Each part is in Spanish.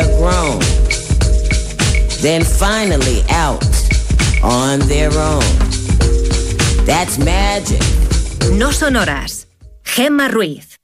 they're grown, then finally out on their own. That's magic. No son horas. Gemma Ruiz.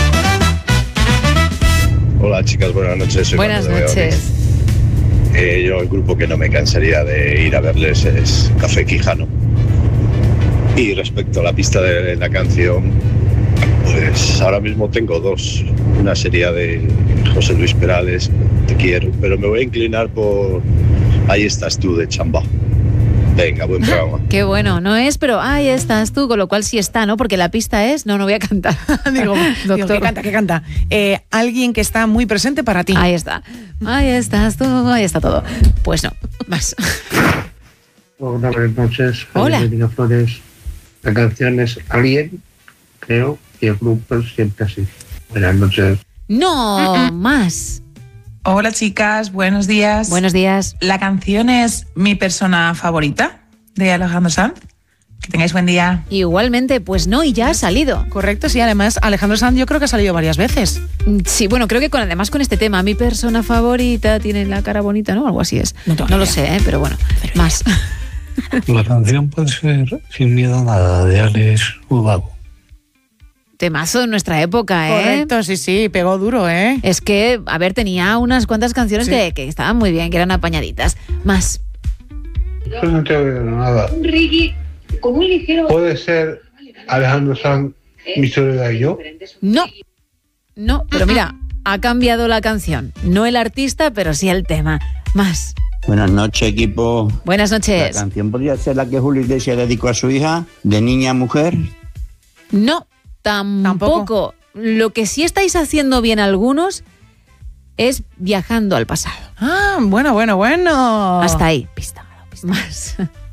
Hola chicas, buenas noches. Soy Buenas Manu de noches. Beavis. Yo el grupo que no me cansaría de ir a verles es Café Quijano. Y respecto a la pista de la canción, pues ahora mismo tengo dos. Una sería de José Luis Perales, Te quiero, pero me voy a inclinar por Ahí estás tú, de Chambá. Venga, buen programa. Qué bueno, no es, pero ahí estás tú, con lo cual sí está, ¿no? Porque la pista es, no voy a cantar. Digo, Doctor. ¿qué canta? Alguien que está muy presente para ti. Ahí está. Ahí estás tú, ahí está todo. Pues no, más. Hola, buenas noches. Hola. Flores. La canción es Alien, creo, y el grupo es Siempre Así. Buenas noches. No, más. Hola chicas, buenos días. Buenos días. La canción es Mi persona favorita, de Alejandro Sanz. Que tengáis buen día. Igualmente, pues no, y ya ha salido. Correcto, sí, además Alejandro Sanz yo creo que ha salido varias veces. Sí, bueno, creo que además con este tema, mi persona favorita tiene la cara bonita, ¿no? Algo así es. No tengo No lo idea. sé, pero bueno, más. La canción puede ser Sin miedo a nada, de Alex Ubago. Temazo de nuestra época, ¿eh? Correcto, sí, pegó duro, ¿eh? Es que, a ver, tenía unas cuantas canciones Sí. que estaban muy bien, que eran apañaditas. Más. Yo no te oigo nada. Un reggae con un ligero... Puede ser Alejandro Sanz, Mi soledad y yo. No, pero mira, ha cambiado la canción. No el artista, pero sí el tema. Más. Buenas noches, equipo. Buenas La noches. canción podría ser la que Julio Iglesias dedicó a su hija, de niña a mujer. No, tampoco. Lo que sí estáis haciendo bien algunos es viajando al pasado. Ah, bueno. Hasta ahí. Pista. Más.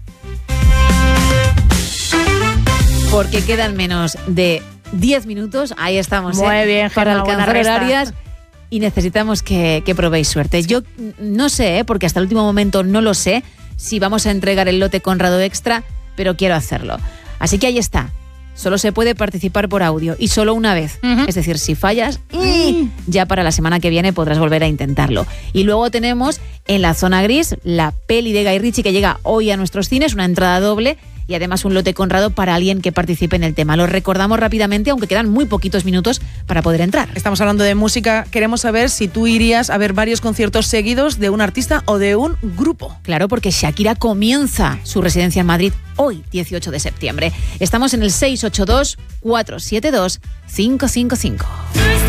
Porque quedan menos de 10 minutos. Ahí estamos. Muy bien, para Gemma, buena alcanzar resta. horarias. Y necesitamos que probéis suerte. Yo no sé, porque hasta el último momento no lo sé, si vamos a entregar el lote Conrado Extra, pero quiero hacerlo. Así que ahí está. Solo se puede participar por audio y solo una vez. Es decir, si fallas, ya para la semana que viene podrás volver a intentarlo. Y luego tenemos en la zona gris la peli de Guy Ritchie que llega hoy a nuestros cines, una entrada doble y además un lote Conrado para alguien que participe en el tema. Lo recordamos rápidamente, aunque quedan muy poquitos minutos para poder entrar. Estamos hablando de música. Queremos saber si tú irías a ver varios conciertos seguidos de un artista o de un grupo. Claro, porque Shakira comienza su residencia en Madrid hoy, 18 de septiembre. Estamos en el 682-472-555.